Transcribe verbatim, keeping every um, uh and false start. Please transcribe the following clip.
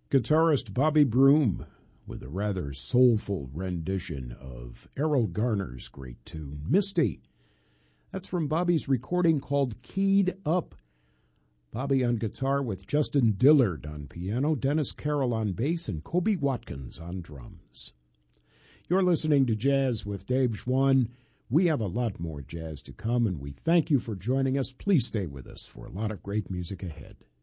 Guitarist Bobby Broom with a rather soulful rendition of Errol Garner's great tune, Misty. That's from Bobby's recording called Keyed Up. Bobby on guitar with Justin Dillard on piano, Dennis Carroll on bass, and Kobe Watkins on drums. You're listening to Jazz with Dave Schwann. We have a lot more jazz to come, and we thank you for joining us. Please stay with us for a lot of great music ahead.